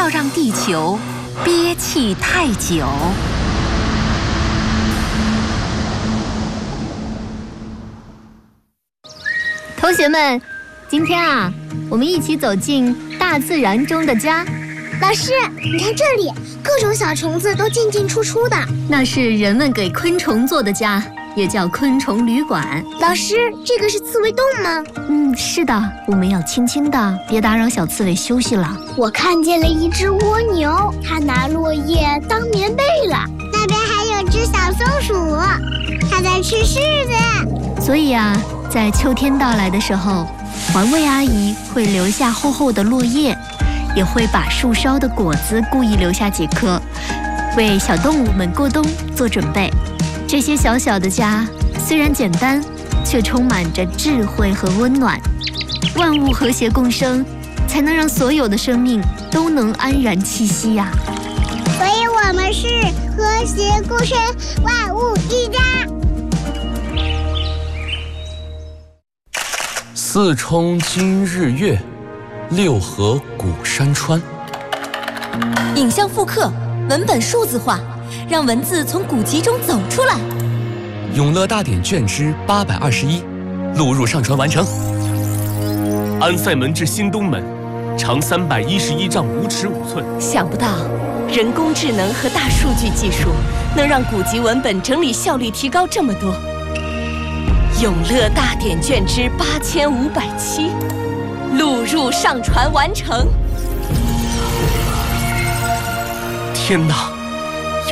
要让地球憋气太久。 同学们，今天我们一起走进大自然中的家。 老师，你看这里，各种小虫子都进进出出的。 那是人们给昆虫做的家，也叫昆虫旅馆。 老师，这个是刺猬洞吗？ 是的，我们要轻轻的，别打扰小刺猬休息了。 我看见了一只蜗牛，它拿落叶当棉被了。那边还有只小松鼠，它在吃柿子。 所以在秋天到来的时候，环卫阿姨会留下厚厚的落叶，也会把树梢的果子故意留下几颗，为小动物们过冬做准备。这些小小的家虽然简单，却充满着智慧和温暖。万物和谐共生，才能让所有的生命都能安然栖息呀。 所以我们是和谐共生，万物一家。 四冲今日月，六合古山川。 影像复刻，文本数字化，让文字从古籍中走出来。 永乐大典卷之821，录入上传完成。 安塞门至新东门，长311丈5尺5寸。 想不到，人工智能和大数据技术能让古籍文本整理效率提高这么多。永乐大典卷之8507，录入上传完成。 天哪！